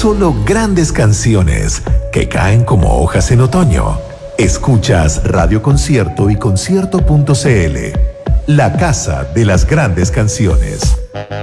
solo grandes canciones que caen como hojas en otoño. Escuchas Radio Concierto y concierto.cl, la casa de las grandes canciones.